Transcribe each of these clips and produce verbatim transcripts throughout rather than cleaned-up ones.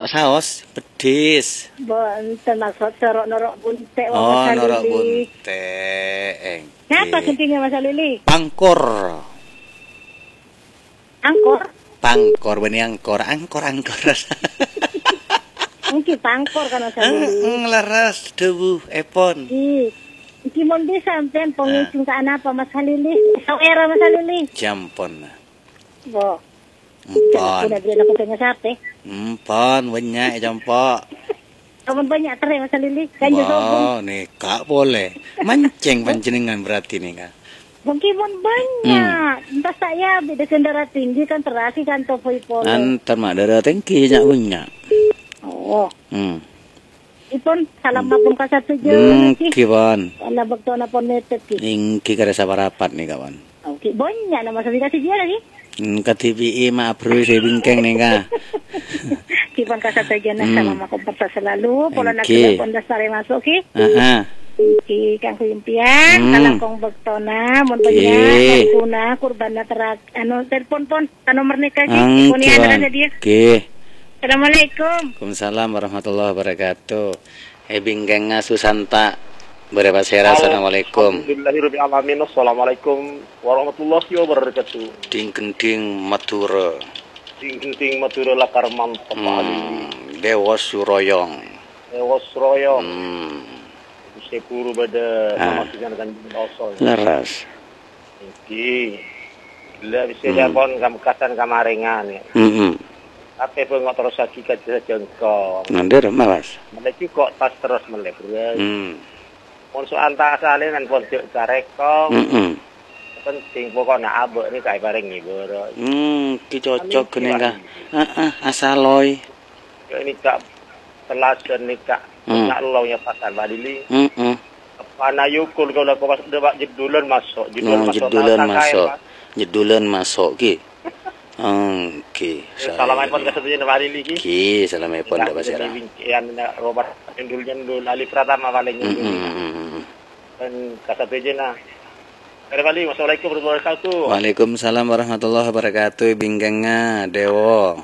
saos pedis. Bonten maksud serok norok bunte wong Oh, Mas norok Lili. bunte. Engke. Ngapa gentingnya Mas Lili? Pangkor. Angkor? Pangkor benih angkor, angkor angkor. Mungkin pangkor kan Mas Lili. Heeh, laras debu epon. Ki. Ki mon bisa sampean pengising ka apa Mas Lili? Saudara Mas Lili. Jampon. Bo. Empon. Udah dia nak tanya siapa? Empon banyak jampo. Kamu banyak terai Mas Lili. Kanjo sobong. Oh, nih kak boleh. Mancing panjenengan berarti nih kak. Mungkin mon banyak. Entah saya beda kendara tinggi kan terasi kan topo ipon. Antar mak darah tengki nyak punya. Oh. Hmm. Ipon salam mapun ka satu je. Hmm, kiwan. Ala bakto na pon netet ki. Ingki kada sabar rapat nih kawan. Oke, banyak nama saya kasih dia lagi. Hmm, ke T V I mak perlu saya bingkeng nih kak. Kipon ka satu je na salam aku persa selalu. Pola nak Engki. pon dasar masuk ki. Aha. Ki kang impian, Hmm. salam kong bakto na, mon Ki. banyak, kuna kurban na terak, anu telepon pon, anu mereka ki. Ang Pon ya kiwan. ada dia. Ki. Assalamualaikum. Waalaikumsalam warahmatullahi wabarakatuh. Eh bingkengnya Susanta. Berapa sera assalamualaikum. Alhamdulillahirabbil alamin. Assalamualaikum warahmatullahi wabarakatuh. Ding kenting matura. Ting ting matura lakar mantap ali. Hmm, Dewa Suroyong. Ewas royo. Hmm, Sepuru bada Ah. namasikan kanjeng doso. laras. Iki. Gila bisa japon kamkasan kamarengan ya. Hmm, Tapi pengok terus lagi kaca jengkol. nanti malas. Mereka kok tas terus melebur. Hmm, Pon soal tas alinan pon cek carekong. hmm, Penting pokoknya abek ini kayak bareng ngibur. hmm, ki cocok kene kah? Ah, ah, asaloy. Ini kak telasan nih kak. Hmm. Nak lolongnya pasar badili. Hmm, hmm. Pana yukul kalau kau pas debat jedulan masuk. Jedulan Oh, masuk. jedulan tak kaya, masuk. Pak. Jedulan masuk ki. Hmm, ki. Assalamualaikum warahmatullahi wabarakatuh. Ki, assalamualaikum dapat sera. Yang robat jendul jendul ali pratama paling Hmm, jendul. hmm, hmm. Dan kasat aja nah. Kembali, wassalamualaikum warahmatullahi wabarakatuh. Waalaikumsalam warahmatullahi wabarakatuh. Bingkengnya Dewo.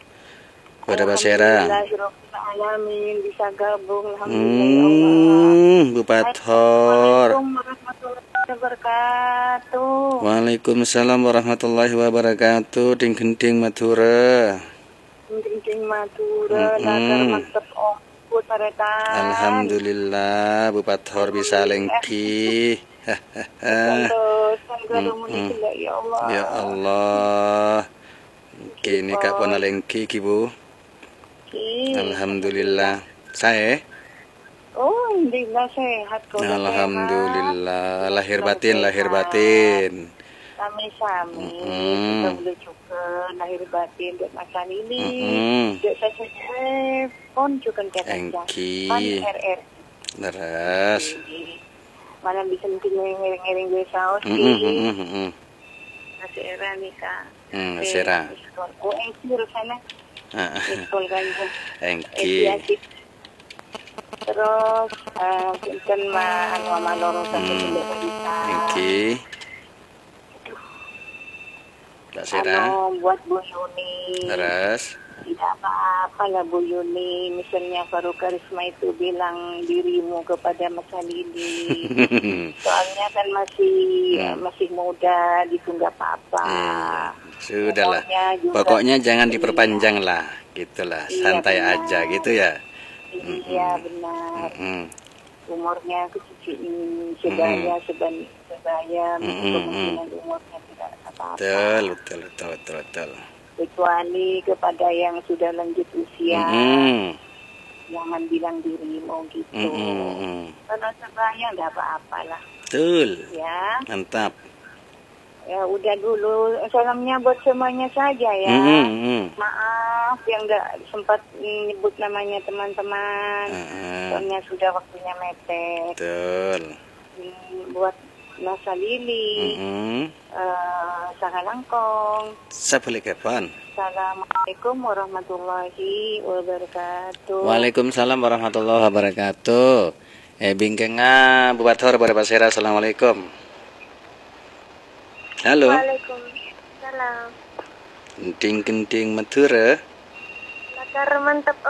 Berapa sera? Alhamdulillahirobbilalamin bisa gabung alhamdulillah. Hmm, Bu Pathor. Assalamualaikum warahmatullahi wabarakatuh. Waalaikumsalam warahmatullahi wabarakatuh. Ding kenting matura. Penting matura Mm-mm. lagar mantep om putaretan. Alhamdulillah Bu Pathor bisa lengki. Terus sanggara muni sila ya Allah. Ya Allah. Kini kak pun lengki ki Bu. Ki. Alhamdulillah. Saya. Oh, alhamdulillah sehat kau. Alhamdulillah. Lahir batin, lahir batin. Sami-sami. Mm-mm. Kita boleh juga lahir batin buat masa ini. Mm-mm. Dek saya eh pon juga kan Engki. Pan R R. Leres. Mana bisa mungkin ngering-ngering gue saus Mm, ki. mm, mm, mm, mm. Nasi era nih kak. Hmm, sera. Oh, engki sana. Ah, Betul kan Bu. Engki. Eti terus eh punten mah anu ama loro sampe Hmm. tidak bisa. Engki. Tak sera. Anu buat Bu Yuni. Leres. Tidak apa-apa lah Bu Yuni. Misalnya Faru Karisma itu bilang dirimu kepada Mas Halili. Soalnya kan masih Hmm. masih muda, gitu nggak apa-apa. Eh, Sudahlah. Umurnya juga Pokoknya jangan iya. diperpanjang lah. Gitulah. Iya, Santai benar. aja gitu ya. Iya benar. Mm. Umurnya kecil sebaya seban sebaya Mm-mm. kemungkinan umurnya tidak apa-apa. Betul, betul, betul, betul, betul. Kecuali kepada yang sudah lanjut usia, Mm-mm. jangan bilang dirimu gitu. Mm-mm. Kalau sebaya nggak apa-apa lah, Betul. ya. Mantap. Ya udah dulu, salamnya buat semuanya saja ya. Mm-mm. Maaf yang nggak sempat nyebut namanya teman-teman. Mm-mm. Soalnya sudah waktunya mepet. Betul. Hmm, buat Nasa Lili, Mm-mm. eh, Saka Langkong. Saya boleh kapan? Assalamualaikum warahmatullahi wabarakatuh. Waalaikumsalam warahmatullahi wabarakatuh. Eh bingkenga Bu Pathor pada Pasera. Assalamualaikum. Halo. Waalaikumsalam. Kenting kenting matura. Lakar mantap